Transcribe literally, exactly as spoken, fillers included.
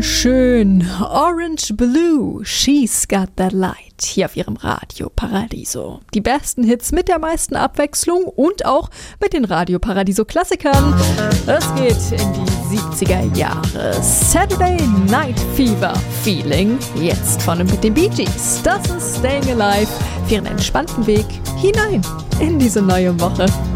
Schön. Orange Blue, She's Got That Light. Hier auf ihrem Radio Paradiso. Die besten Hits mit der meisten Abwechslung und auch mit den Radio Paradiso Klassikern. Es geht in die siebziger Jahre. Saturday Night Fever Feeling. Jetzt von und mit den Bee Gees. Das ist Staying Alive für ihren entspannten Weg hinein in diese neue Woche.